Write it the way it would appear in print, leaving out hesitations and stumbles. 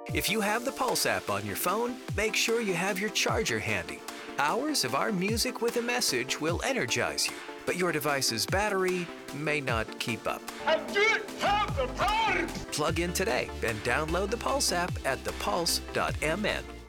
If you have the Pulse app on your phone, make sure you have your charger handy. Hours of our music with a message will energize you, but your device's battery may not keep up. I don't have the power! Plug in today and download the Pulse app at thepulse.mn.